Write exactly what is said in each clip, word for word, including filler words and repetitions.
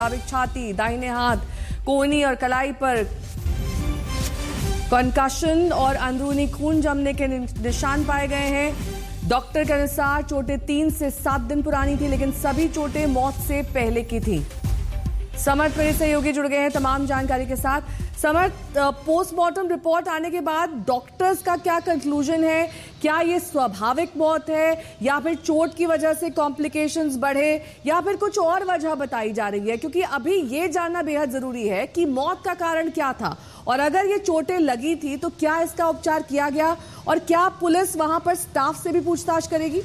मुताबिक छाती, दाहिने हाथ, कोहनी और कलाई पर कंकशन और अंदरूनी खून जमने के निशान पाए गए हैं। डॉक्टर के अनुसार चोटें तीन से सात दिन पुरानी थी, लेकिन सभी चोटें मौत से पहले की थी। समर्थ मेरे सहयोगी जुड़ गए हैं तमाम जानकारी के साथ। समर्थ, पोस्टमार्टम रिपोर्ट आने के बाद डॉक्टर्स का क्या कंक्लूजन है? क्या ये स्वाभाविक मौत है या फिर चोट की वजह से कॉम्प्लिकेशंस बढ़े या फिर कुछ और वजह बताई जा रही है? क्योंकि अभी ये जानना बेहद जरूरी है कि मौत का कारण क्या था, और अगर ये चोटें लगी थी तो क्या इसका उपचार किया गया, और क्या पुलिस वहां पर स्टाफ से भी पूछताछ करेगी?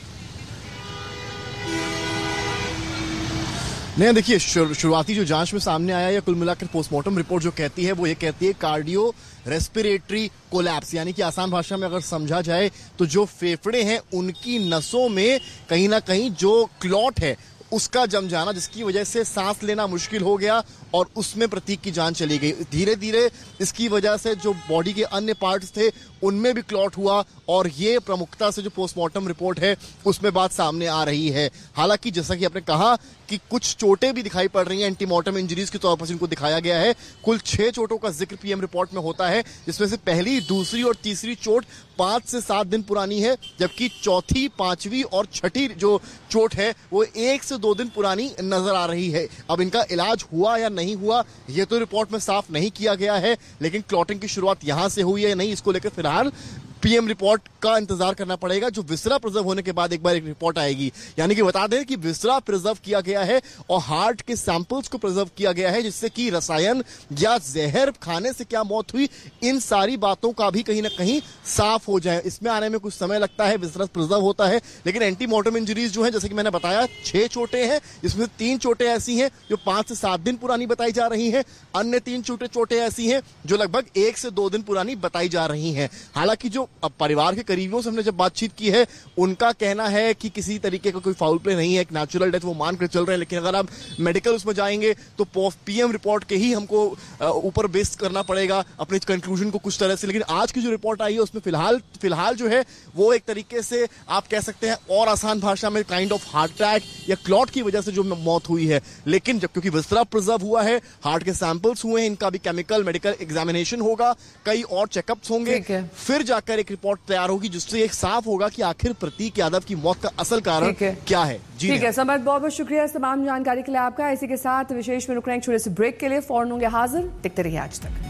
नहीं, देखिए, शुरुआती जो जांच में सामने आया या कुल मिलाकर पोस्टमार्टम रिपोर्ट जो कहती है वो ये कहती है कार्डियो रेस्पिरेटरी कोलैप्स, यानी कि आसान भाषा में अगर समझा जाए तो जो फेफड़े हैं उनकी नसों में कहीं ना कहीं जो क्लॉट है उसका जम जाना, जिसकी वजह से सांस लेना मुश्किल हो गया और उसमें प्रतीक की जान चली गई। धीरे धीरे इसकी वजह से जो बॉडी के अन्य पार्ट्स थे उनमें भी क्लॉट हुआ, और ये प्रमुखता से जो पोस्टमार्टम रिपोर्ट है उसमें बात सामने आ रही है। हालांकि जैसा कि आपने कहा कि कुछ चोटें भी दिखाई पड़ रही हैं, एंटीमॉर्टम इंजरीज के तौर पर जिनको दिखाया गया है। कुल छह चोटों का जिक्र पीएम रिपोर्ट में होता है, जिसमें से पहली, दूसरी और तीसरी चोट पांच से सात दिन पुरानी है, जबकि चौथी, पांचवी और छठी जो चोट है वो एक से दो दिन पुरानी नजर आ रही है। अब इनका इलाज हुआ या नहीं हुआ ये तो रिपोर्ट में साफ नहीं किया गया है, लेकिन क्लॉटिंग की शुरुआत यहां से हुई है या नहीं, इसको लेकर फिलहाल पीएम रिपोर्ट का इंतजार करना पड़ेगा, जो विसरा प्रिजर्व होने के बाद एक बार एक रिपोर्ट आएगी। यानी कि बता दें कि विसरा प्रिजर्व किया गया है और हार्ट के सैंपल्स को प्रिजर्व किया गया है, जिससे कि रसायन या जहर खाने से क्या मौत हुई, इन सारी बातों का भी कहीं ना कहीं साफ हो जाए। इसमें आने में कुछ समय लगता है, विसरा प्रिजर्व होता है, लेकिन एंटीमॉर्टम इंजरीज जो है, जैसे कि मैंने बताया, छह चोटें हैं, जिसमें तीन चोटें ऐसी हैं जो पांच से सात दिन पुरानी बताई जा रही हैं, अन्य तीन चोटें चोटें ऐसी हैं जो लगभग एक से दो दिन पुरानी बताई जा रही हैं। हालांकि जो अब परिवार के करीबियों से हमने जब बातचीत की है, उनका कहना है कि किसी तरीके का कोई फाउल प्ले नहीं है, एक नेचुरल डेथ वो मान कर चल रहे हैं। लेकिन अगर आप मेडिकल उसमें जाएंगे तो पीएम रिपोर्ट के ही हमको ऊपर बेस करना पड़ेगा अपने कंक्लूजन को कुछ तरह से। लेकिन आज की जो रिपोर्ट आई है उसमें फिलहाल फिलहाल जो है वो एक तरीके से आप कह सकते हैं और आसान भाषा में काइंड ऑफ हार्ट अटैक या क्लॉट की वजह से जो मौत हुई है। लेकिन जब क्योंकि विसरा प्रिजर्व हुआ है, हार्ट के सैंपल्स हुए हैं, इनका भी केमिकल मेडिकल एग्जामिनेशन होगा, कई और चेकअप्स होंगे, फिर जाकर एक रिपोर्ट तैयार होगी जिससे एक साफ होगा कि आखिर प्रतीक यादव की मौत का असल कारण क्या है। जी ठीक है समर्थ, बहुत बहुत शुक्रिया इस तमाम जानकारी के लिए आपका। इसी के साथ विशेष में रुक रहे हैं छोटे से ब्रेक के लिए, फौरन होंगे हाजिर, देखते रहिए आज तक।